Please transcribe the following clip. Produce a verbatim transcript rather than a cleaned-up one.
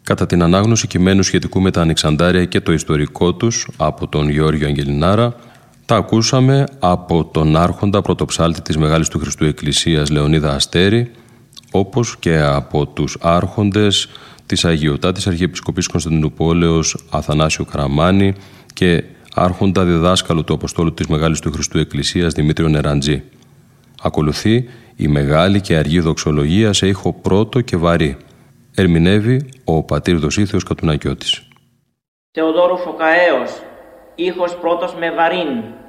κατά την ανάγνωση κειμένου σχετικού με τα Ανοιξαντάρια και το ιστορικό τους από τον Γεώργιο Αγγελινάρα, τα ακούσαμε από τον άρχοντα πρωτοψάλτη της Μεγάλης του Χριστού Εκκλησίας Λεωνίδα Αστέρη, όπως και από τους άρχοντες της Αγιωτάτης Αρχιεπισκοπής Κωνσταντινουπόλεως Αθανάσιο Καραμάνη και άρχοντα διδάσκαλο του Αποστόλου της Μεγάλης του Χριστού Εκκλησίας Δημήτριο Νεραντζή. Ακολουθεί η μεγάλη και αργή δοξολογία σε ήχο πρώτο και βαρύ. Ερμηνεύει ο πατήρ Δοσίθεος Κατουνακιώτης. Θεοδόρου Φωκαέως, ήχος πρώτος με βαρύν.